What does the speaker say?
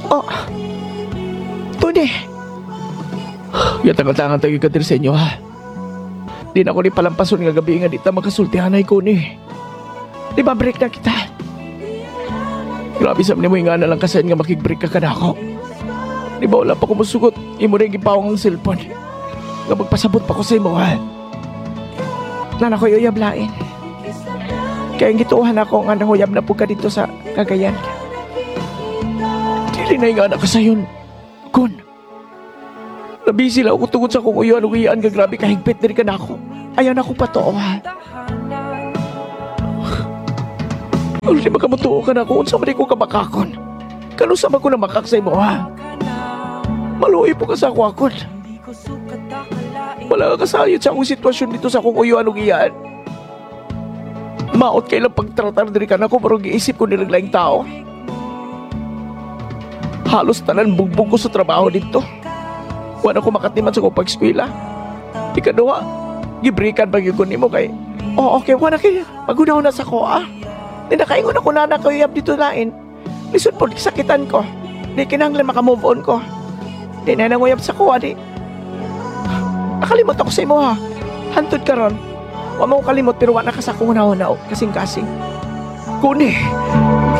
Oh, Tony. Yatagal-tangan tayo ikatir sa inyo, ha? Di na ko ni palampason nga gabi nga di ta makasultihanay ko ni. Di ba break na kita? Grabe sa mo nga na lang kasayan nga makig-break ka ka na ako. Di ba wala pa ko masugot, imo rin gipawang ang cellphone. Nga magpasabot pa ko sa imo, ha? Na ko yuyablain. Kaya gituhan ako nga nanguyab na po ka dito sa Cagayan. Dili na nga na kasayon, Kun. Nabisi lang ako tungod sa kung uyuan-uyuan nga grabe kahigpit din ka na ako. Ayaw na ako patoo, ha? Ano di makamutuo ka na ako? Unsa man ko kamakakon? Kanusa man ko na makaksay mo, ha? Maluwi po ka sa ako, Kun. Wala ka kasayod sa akong sitwasyon dito sa akong uyuan-uyuan. Maot kailang pagtratar din ka na ako pero giisip ko nilaglaing tao. Halos tanan bugbog ko sa trabaho dito. Wala ko makatiman sa kong pag-eskwela. Ikaduha, gibrikan pag yun mo kay, okay, wala kayo. Magunaw na sa ko, ah. Di nakaingon ako na nakayab dito lain. Lisod po, sakitan ko. Di kinanglan makamove on ko. Di na nanguyab sa ko, di. Nakalimot ako sa imo, ha. Hantod ka ron. Huwag mo kalimot pero wala ka sa kong nauna kasing-kasing. Kuni,